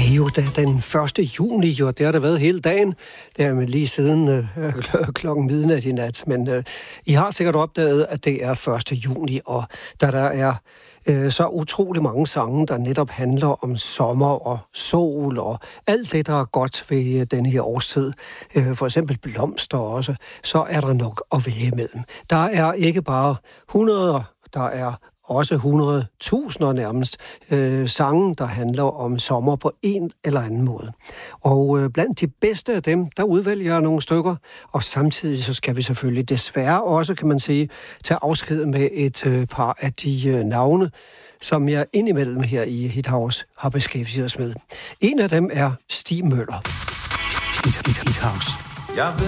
Det er jo da den 1. juni, og det har der været hele dagen. Det er lige siden klokken midnat i nat. Men I har sikkert opdaget, at det er 1. juni, og da der er så utrolig mange sange, der netop handler om sommer og sol og alt det, der er godt ved denne her årstid. For eksempel blomster også, så er der nok at vælge imellem. Der er ikke bare 100, der er også 100.000 nærmest sange, der handler om sommer på en eller anden måde. Og blandt de bedste af dem, der udvælger jeg nogle stykker, og samtidig så skal vi selvfølgelig desværre også, kan man sige, tage afsked med et par af de navne, som jeg indimellem her i Hit House har beskæftiget os med. En af dem er Stig Møller. Hit House.